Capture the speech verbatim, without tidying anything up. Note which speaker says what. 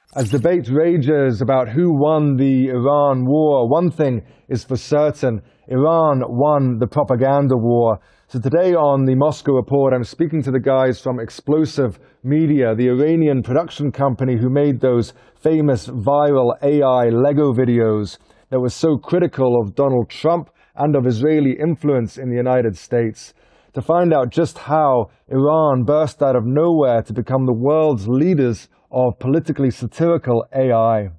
Speaker 1: As debate rages about who won the Iran war, one thing is for certain: Iran won the propaganda war. So today on the Moscow Report, I'm speaking to the guys from Explosive Media, the Iranian production company who made those famous viral A I Lego videos that were so critical of Donald Trump and of Israeli influence in the United States, to find out just how Iran burst out of nowhere to become the world's leaders of politically satirical A I.